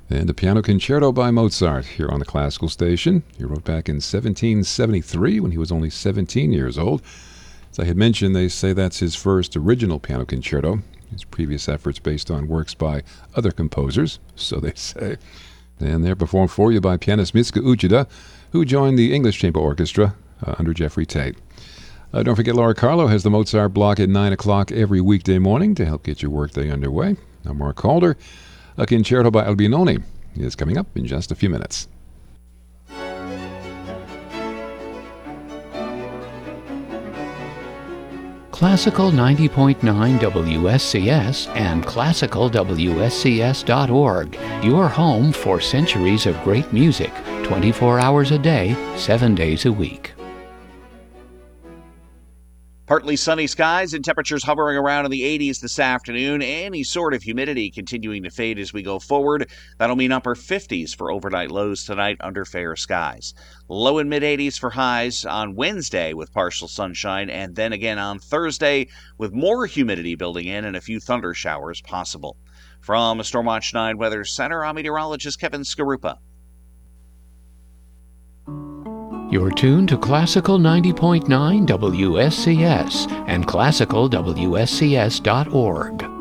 And a piano concerto by Mozart here on the Classical Station. He wrote back in 1773 when he was only 17 years old. As I had mentioned, they say that's his first original piano concerto. His previous efforts based on works by other composers, so they say. And they're performed for you by pianist Mitsuko Uchida, who joined the English Chamber Orchestra under Jeffrey Tate. Don't forget, Laura Carlo has the Mozart block at 9 o'clock every weekday morning to help get your workday underway. I'm Mark Calder. A concerto by Albinoni is coming up in just a few minutes. Classical 90.9 WSCS and classicalwscs.org, your home for centuries of great music, 24 hours a day, 7 days a week. Partly sunny skies and temperatures hovering around in the 80s this afternoon. Any sort of humidity continuing to fade as we go forward. That'll mean upper 50s for overnight lows tonight under fair skies. Low and mid 80s for highs on Wednesday with partial sunshine, and then again on Thursday with more humidity building in and a few thunder showers possible. From Stormwatch 9 Weather Center, I'm meteorologist Kevin Skarupa. You're tuned to Classical 90.9 WSCS and classicalwscs.org.